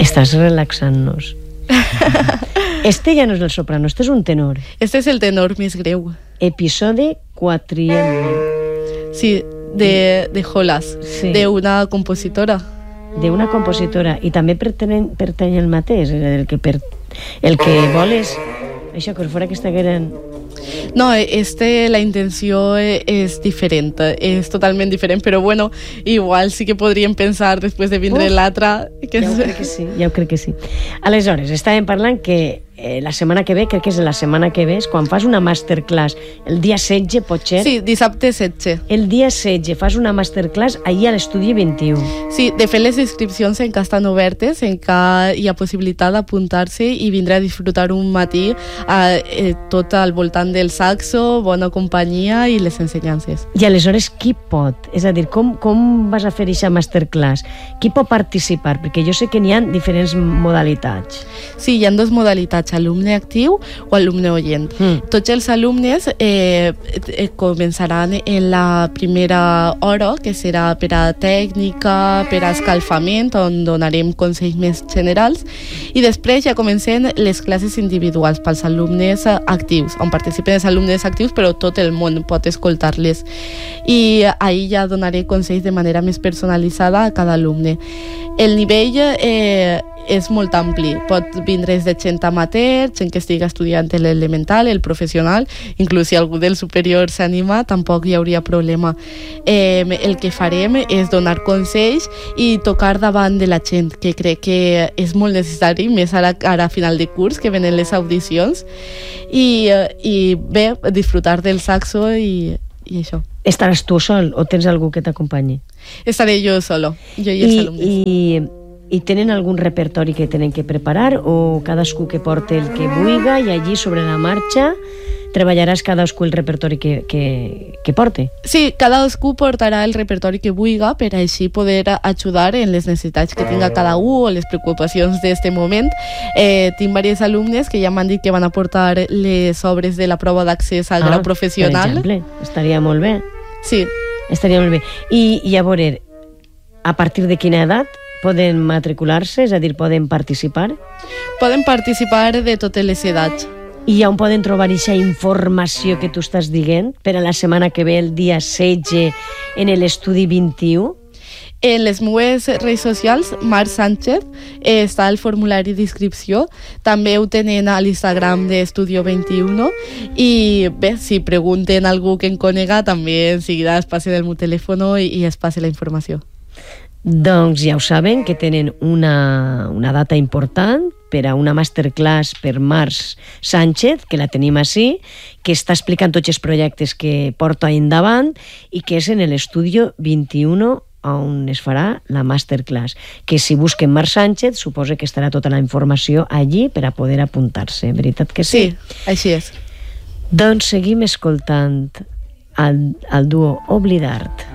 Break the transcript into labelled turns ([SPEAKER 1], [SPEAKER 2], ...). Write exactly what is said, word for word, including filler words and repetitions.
[SPEAKER 1] Estàs relaxant-nos. Este ja no és el soprano, este és un tenor.
[SPEAKER 2] Este és el tenor més greu.
[SPEAKER 1] Episodi quatrienni.
[SPEAKER 2] Sí, de, de Jolas,
[SPEAKER 1] Sí.
[SPEAKER 2] d'una compositora.
[SPEAKER 1] D'una compositora. I també pertany, pertany al mateix. És a dir, el que, per, el que vol és... Això, que fora que estigueren...
[SPEAKER 2] No, este, la intenció és diferent, és totalment diferent, però bueno, igual sí que podríem pensar després de vindre l'altra... Que...
[SPEAKER 1] Ja ho crec que sí, ja ho crec que sí. Aleshores, estàvem parlant que eh, la setmana que ve, crec que és la setmana que ve, és quan fas una masterclass, el dia setze, potser?
[SPEAKER 2] Sí, dissabte setze.
[SPEAKER 1] El dia setze fas una masterclass allí a l'estudi vint-i-u.
[SPEAKER 2] Sí, de fet les inscripcions encara estan obertes, encara hi ha possibilitat d'apuntar-se i vindrà a disfrutar un matí eh, eh, tot al voltant del saxo, bona companyia i les ensenyances.
[SPEAKER 1] I aleshores qui pot? És a dir, com, com vas a fer aquesta masterclass? Qui pot participar? Perquè jo sé que n'hi ha diferents modalitats.
[SPEAKER 2] Sí, hi ha dues modalitats, alumne actiu o alumne oient.
[SPEAKER 1] Mm.
[SPEAKER 2] Tots els alumnes eh, eh, començaran en la primera hora, que serà per a tècnica, per a escalfament, on donarem consells més generals, i després ja comencen les classes individuals pels alumnes actius, on participen els alumnes actius, però tot el món pot escoltar-les. I ahir ja donaré consells de manera més personalitzada a cada alumne. El nivell eh, és molt ampli. Pot vindre de gent amateur, gent que estigui estudiant l'elemental, el professional, inclús si algú del superior s'anima, tampoc hi hauria problema. Eh, el que farem és donar consells i tocar davant de la gent, que crec que és molt necessari, més ara, ara a final de curs, que venen les audicions, i, i bé, disfrutar del saxo i, i això.
[SPEAKER 1] Estaràs tu sol o tens algú que t'acompanyi?
[SPEAKER 2] Estaré jo solo, jo i els
[SPEAKER 1] I,
[SPEAKER 2] alumnes.
[SPEAKER 1] i, I tenen algun repertori que tenen que preparar o cadascú que porta el que vulga i allí sobre la marxa treballaràs cadascú el repertori que, que, que porte?
[SPEAKER 2] Sí, cadascú portarà el repertori que vulga per així poder ajudar en les necessitats que tinga cada un o les preocupacions d'este moment. Eh, tinc diversos alumnes que ja m'han dit que van a portar les obres de la prova d'accés al ah, grau professional.
[SPEAKER 1] Per exemple, estaria molt bé.
[SPEAKER 2] Sí.
[SPEAKER 1] Estaria molt bé. I, i a veure, a partir de quina edat poden matricular-se? És a dir, poden participar?
[SPEAKER 2] Poden participar de totes les edats.
[SPEAKER 1] I on poden trobar aquesta informació que tu estàs dient per a la setmana que ve, el dia setze, en l'estudi vint-i-u?
[SPEAKER 2] En les meves redes socials, Mar Sánchez, eh, està el formulari d'inscripció. També ho tenen a l'Instagram d'Estudio vint-i-u. I bé, si pregunten a algú que en conega, també en seguida es passe del meu telèfon i, i es passe la informació.
[SPEAKER 1] Doncs ja ho saben, que tenen una, una data important per a una masterclass per Mar Sánchez, que la tenim així, que està explicant tots els projectes que porta endavant i que és en l'Estudio vint-i-u on es farà la masterclass. Que si busquen Mar Sánchez, suposa que estarà tota la informació allí per a poder apuntar-se. Veritat que sí?
[SPEAKER 2] Sí, així és.
[SPEAKER 1] Doncs seguim escoltant el, el duo Oblidart.